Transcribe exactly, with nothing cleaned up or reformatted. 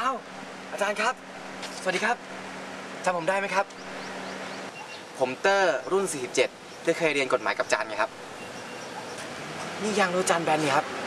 อ้าวอาจารย์ครับสวัสดีครับจำผมได้ไหมครับผมเตอร์รุ่นสี่สิบเจ็ดได้เคยเรียนกฎหมายกับอาจารย์ไงครับนี่ยังรู้อาจารย์แบนนี่ครับ